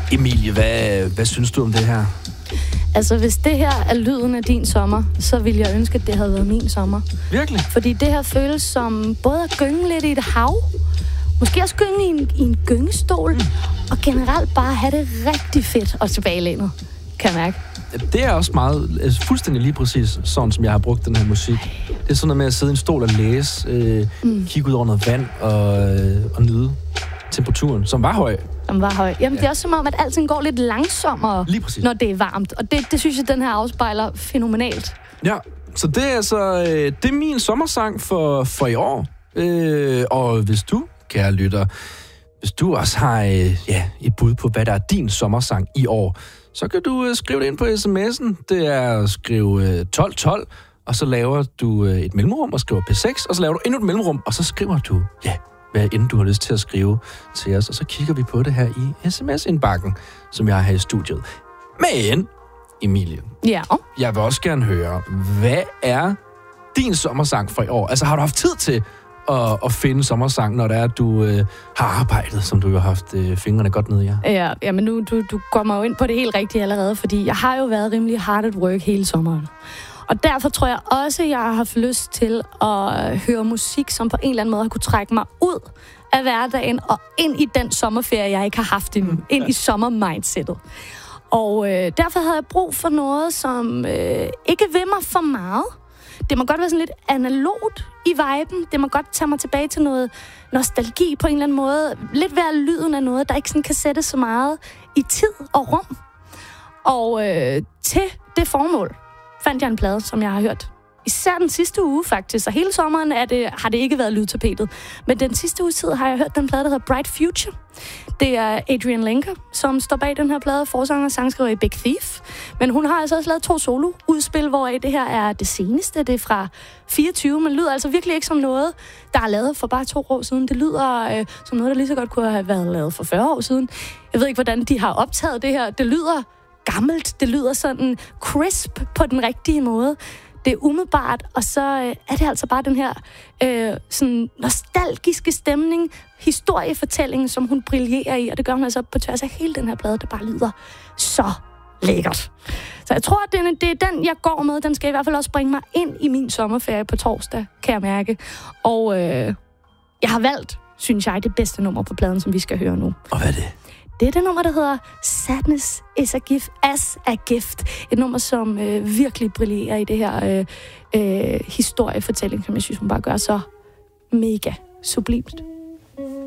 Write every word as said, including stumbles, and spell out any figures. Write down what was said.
Emilie, hvad, hvad synes du om det her? Altså, hvis det her er lyden af din sommer, så ville jeg ønske, at det havde været min sommer. Virkelig? Fordi det her føles som både at gynge lidt i et hav, måske også gynge i en, i en gyngestol, mm. og generelt bare have det rigtig fedt og tilbagelænet, kan jeg mærke. Det er også meget, altså fuldstændig lige præcis sådan, som jeg har brugt den her musik. Det er sådan noget med at sidde i en stol og læse, øh, mm. kigge ud over noget vand og, øh, og nyde temperaturen, som var høj. Som var høj. Jamen, ja. Det er også som om, at alting går lidt langsommere, når det er varmt. Og det, det synes jeg, den her afspejler fænomenalt. Ja, så det er altså øh, det er min sommersang for, for i år. Øh, og hvis du, kære lytter, hvis du også har øh, ja, et bud på, hvad der er din sommersang i år, så kan du øh, skrive det ind på sms'en. Det er at skrive øh, tolv tolv, og så laver du øh, et mellemrum og skriver P seks, og så laver du endnu et mellemrum, og så skriver du, ja, hvad end du har lyst til at skrive til os, og så kigger vi på det her i sms-indbakken, som jeg har her i studiet. Men, Emilie, ja. jeg vil også gerne høre, hvad er din sommersang for i år? Altså, har du haft tid til at, at finde sommersang, når det er, at du øh, har arbejdet, som du har haft øh, fingrene godt ned i? Ja, ja, ja men nu du, du kommer jo ind på det helt rigtige allerede, fordi jeg har jo været rimelig hard at work hele sommeren. Og derfor tror jeg også, at jeg har haft lyst til at høre musik, som på en eller anden måde har kunne trække mig ud af hverdagen og ind i den sommerferie, jeg ikke har haft endnu. Mm. Ind i sommermindsetet. Og øh, derfor havde jeg brug for noget, som øh, ikke vil mig for meget. Det må godt være sådan lidt analogt i viben. Det må godt tage mig tilbage til noget nostalgi på en eller anden måde. Lidt være lyden af noget, der ikke sådan kan sætte så meget i tid og rum. Og øh, til det formål fandt jeg en plade, som jeg har hørt især den sidste uge faktisk, og hele sommeren er det, har det ikke været lydtapetet. Men den sidste uge tid har jeg hørt den plade, der hedder Bright Future. Det er Adrian Lenker, som står bag den her plade, forsanger og sangskriver i Big Thief. Men hun har altså også lavet to solo-udspil, hvoraf det her er det seneste. Det er fra fireogtyve, men lyder altså virkelig ikke som noget, der er lavet for bare to år siden. Det lyder øh, som noget, der lige så godt kunne have været lavet for fyrre år siden. Jeg ved ikke, hvordan de har optaget det her. Det lyder gammelt, det lyder sådan crisp på den rigtige måde. Det er umiddelbart, og så øh, er det altså bare den her øh, sådan nostalgiske stemning, historiefortælling, som hun brillerer i, og det gør hun altså på tværs af hele den her plade, der bare lyder så lækkert. Så jeg tror, at det er, det er den, jeg går med. Den skal i hvert fald også bringe mig ind i min sommerferie på torsdag, kan jeg mærke. Og øh, jeg har valgt, synes jeg, det bedste nummer på pladen, som vi skal høre nu. Og hvad er det? Det er det nummer, der hedder Sadness is a gift, as a gift. Et nummer, som øh, virkelig brillerer i det her øh, øh, historiefortælling, som jeg synes, hun bare gør så mega sublimt.